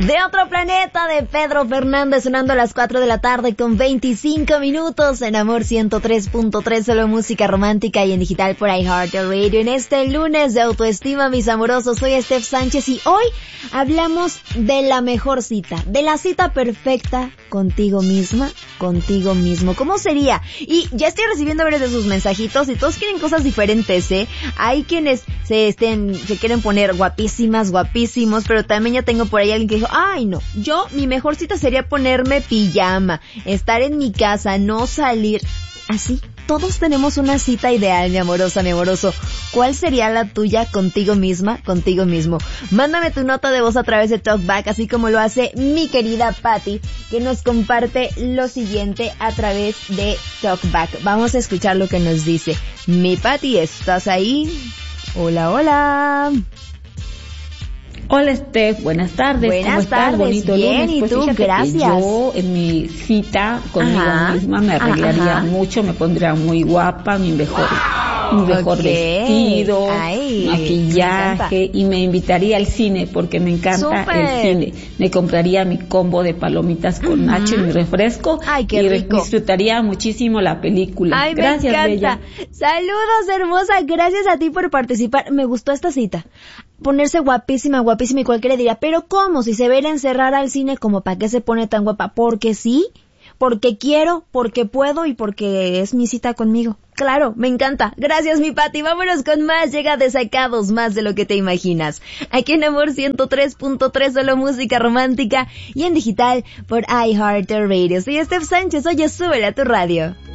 De otro planeta de Pedro Fernández, sonando a las 4 de la tarde con 25 minutos en Amor 103.3, solo música romántica y en digital por iHeartRadio. En este lunes de autoestima, mis amorosos, soy Steph Sánchez y hoy hablamos de la mejor cita, de la cita perfecta contigo misma, contigo mismo. ¿Cómo sería? Y ya estoy recibiendo varios de sus mensajitos y todos quieren cosas diferentes, ¿eh? Hay quienes se quieren poner guapísimas, guapísimos, pero también ya tengo por ahí alguien que dijo, ay no, mi mejor cita sería ponerme pijama, estar en mi casa, no salir. Así, todos tenemos una cita ideal, mi amorosa, mi amoroso. ¿Cuál sería la tuya contigo misma, contigo mismo? Mándame tu nota de voz a través de TalkBack, así como lo hace mi querida Patty, que nos comparte lo siguiente a través de TalkBack. Vamos a escuchar lo que nos dice. Mi Patty, ¿estás ahí? Hola, hola. Hola Steph, buenas tardes. Buenas tardes, bonito bien, lunes. ¿y tú? Gracias. Yo en mi cita conmigo misma me arreglaría mucho, me pondría muy guapa, mi mejor vestido, maquillaje, y me invitaría al cine porque me encanta el cine. Me compraría mi combo de palomitas con nacho y mi refresco. Ay, qué rico. Disfrutaría muchísimo la película. Ay, gracias, me encanta. Bella. Saludos, hermosa. Gracias a ti por participar. Me gustó esta cita. Ponerse guapísima, guapísima, y cualquiera diría, pero ¿cómo? Si se va a ir a encerrar al cine, ¿como para qué se pone tan guapa? Porque sí, porque quiero, porque puedo y porque es mi cita conmigo. Claro, me encanta. Gracias, mi Pati. Vámonos con más. Llega Desacados, más de lo que te imaginas. Aquí en Amor 103.3, solo música romántica y en digital por iHeartRadio. Soy Steph Sánchez. Oye, súbele a tu radio.